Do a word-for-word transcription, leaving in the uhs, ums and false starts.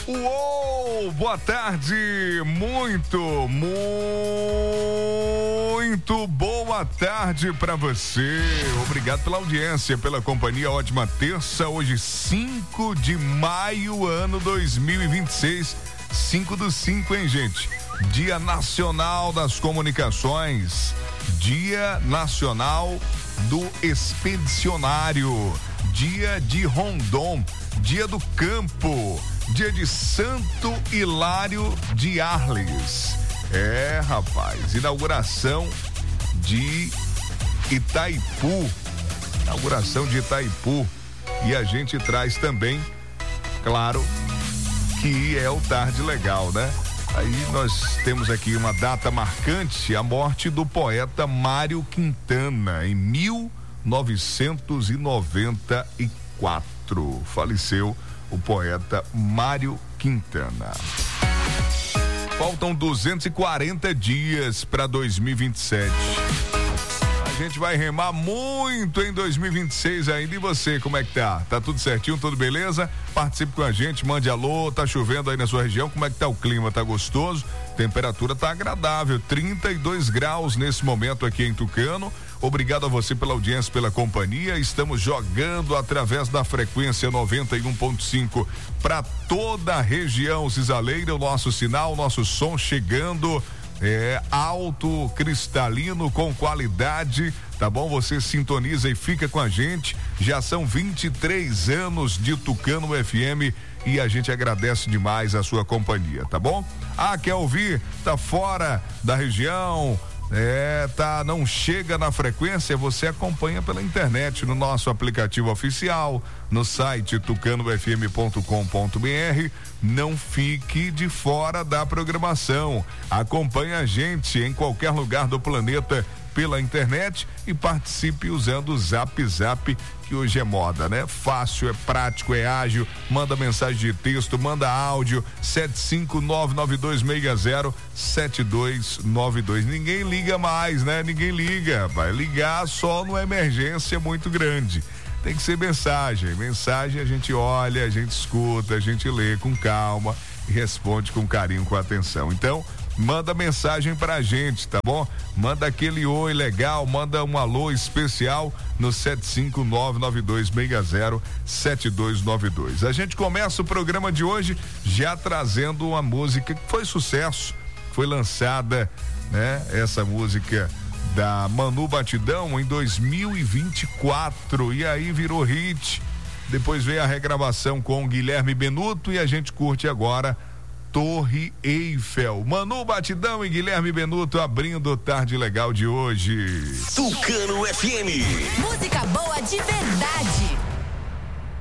Uou, boa tarde, muito, muito boa tarde pra você. Obrigado pela audiência, pela companhia. Ótima terça, hoje cinco de maio, ano dois mil e vinte e seis. cinco do cinco, hein, gente? Dia Nacional das Comunicações, Dia Nacional do Expedicionário, Dia de Rondon, Dia do Campo, Dia de Santo Hilário de Arles. É, rapaz, inauguração de Itaipu, inauguração de Itaipu. E a gente traz também, claro, que é o Tarde Legal, né? Aí nós temos aqui uma data marcante, a morte do poeta Mário Quintana, em mil novecentos e noventa e quatro. Faleceu o poeta Mário Quintana. Faltam duzentos e quarenta dias para dois mil e vinte e sete. A gente vai remar muito em dois mil e vinte e seis ainda. E você, como é que tá? Tá tudo certinho, tudo beleza? Participe com a gente, mande alô. Tá chovendo aí na sua região? Como é que tá o clima? Tá gostoso? Temperatura tá agradável, trinta e dois graus nesse momento aqui em Tucano. Obrigado a você pela audiência, pela companhia. Estamos jogando através da frequência noventa e um ponto cinco para toda a região cisaleira. O nosso sinal, o nosso som chegando é alto, cristalino, com qualidade, tá bom? Você sintoniza e fica com a gente. Já são vinte e três anos de Tucano F M e a gente agradece demais a sua companhia, tá bom? Ah, quer ouvir? Tá fora da região? É, tá, não chega na frequência, você acompanha pela internet, no nosso aplicativo oficial, no site tucano f m ponto com ponto b r. Não fique de fora da programação. Acompanhe a gente em qualquer lugar do planeta pela internet e participe usando o Zap Zap, que hoje é moda, né? Fácil, é prático, é ágil. Manda mensagem de texto, manda áudio, sete cinco nove nove dois seis zero sete dois nove dois. Ninguém liga mais, né? Ninguém liga. Vai ligar só numa emergência muito grande. Tem que ser mensagem. Mensagem a gente olha, a gente escuta, a gente lê com calma e responde com carinho, com atenção. Então, manda mensagem pra gente, tá bom? Manda aquele oi legal, manda um alô especial no sete cinco nove nove dois seis zero sete dois nove dois. A gente começa o programa de hoje já trazendo uma música que foi sucesso, foi lançada, né? Essa música da Manu Batidão em dois mil e vinte e quatro, e aí virou hit. Depois veio a regravação com o Guilherme Benuto e a gente curte agora Torre Eiffel. Manu Batidão e Guilherme Benuto abrindo o Tarde Legal de hoje. Tucano F M. Música boa de verdade.